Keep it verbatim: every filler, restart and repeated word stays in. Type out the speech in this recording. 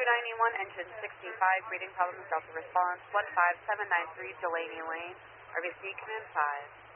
ninety-one, engine sixty-five, breathing problems, Delta response, one five seven nine three, Delaney Lane, R B C, command five.